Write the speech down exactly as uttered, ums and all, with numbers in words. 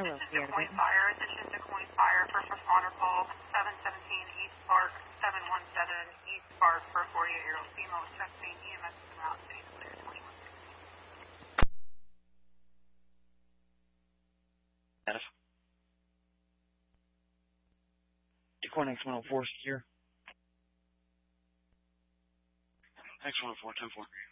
Hello, This is Seattle DeCoin Benton. Fire. This is DeCoin Fire. First responder call seven seventeen East Park, seven one seven East Park for a forty-eight-year-old female with chest pain. E M S is around state clear twenty-one sixteen. F. DeCoin X one oh four secure. X one oh four, ten four.